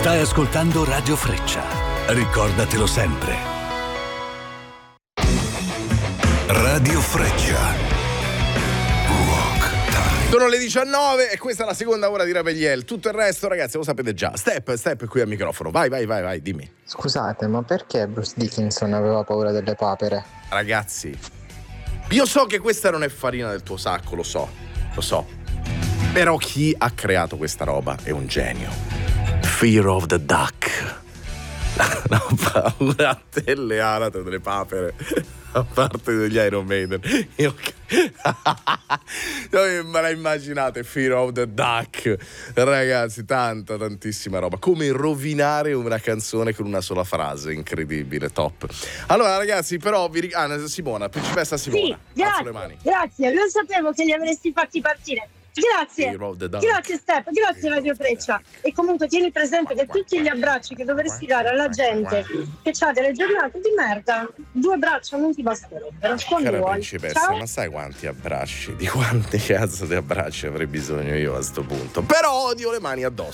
Stai ascoltando Radio Freccia. Ricordatelo sempre. Radio Freccia. Sono le 19 e questa è la seconda ora di Rebelliel. Tutto il resto, ragazzi, lo sapete già. Step qui al microfono. Vai, dimmi. Scusate, ma perché Bruce Dickinson aveva paura delle papere? Ragazzi, io so che questa non è farina del tuo sacco, lo so. Però chi ha creato questa roba è un genio. Fear of the Duck. La paura delle anatre, delle papere, a parte degli Iron Maiden. Me la immaginate, Fear of the Duck, ragazzi, tantissima roba. Come rovinare una canzone con una sola frase, incredibile, top. Allora ragazzi, però Simona, principessa Simona, sì, alzo le mani. Grazie, non sapevo che li avresti fatti partire. Grazie Step, grazie Radio Freccia. E comunque tieni presente che tutti gli abbracci che dovresti dare alla gente che ha delle giornate di merda, 2 braccia non ti basterebbero. Cara principessa, ma sai quanti abbracci, di quanti cazzo di abbracci avrei bisogno io a sto punto? Però odio le mani addosso.